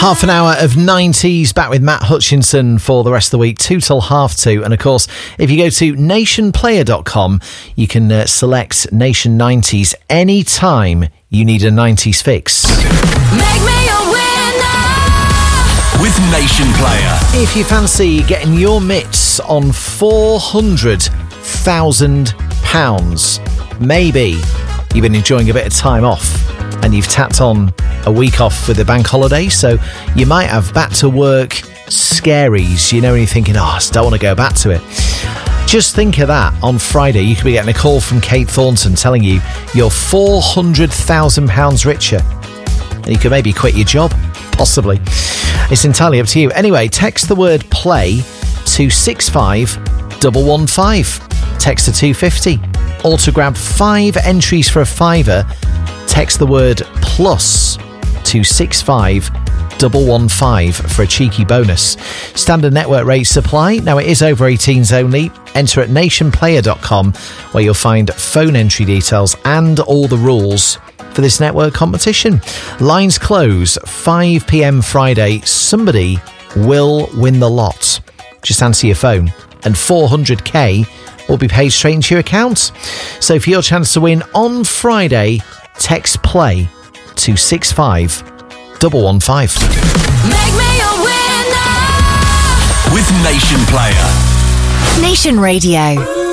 Half an hour of 90s back with Matt Hutchinson for the rest of the week, 2 till 2:30. And of course, if you go to nationplayer.com, you can select Nation 90s anytime you need a 90s fix. Make me a winner with Nation Player. If you fancy getting your mitts on £400,000, maybe you've been enjoying a bit of time off and you've tapped on a week off with the bank holiday, so you might have back to work scaries, you know, and you're thinking, I just don't want to go back to it. Just think of that. On Friday, you could be getting a call from Kate Thornton telling you you're £400,000 richer. And you could maybe quit your job, possibly. It's entirely up to you. Anyway, text the word play to 65115. Text to 250. Or to grab 5 entries for a £5, text the word plus to 65115 for a cheeky bonus. Standard network rate supply. Now it is over 18s only. Enter at nationplayer.com where you'll find phone entry details and all the rules for this network competition. Lines close 5 p.m. Friday. Somebody will win the lot. Just answer your phone and 400k will be paid straight into your account. So for your chance to win on Friday, text play to 65115. Make me a winner with Nation Player. Nation Radio.